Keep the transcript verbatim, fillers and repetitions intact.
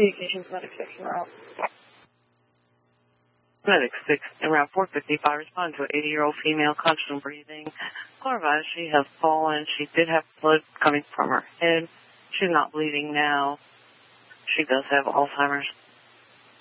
Communications Medic six en route. Medic six en route four fifty-five, respond to an eighty-year-old female, conscious and breathing. Clarify, she has fallen. She did have blood coming from her head. She's not bleeding now. She does have Alzheimer's.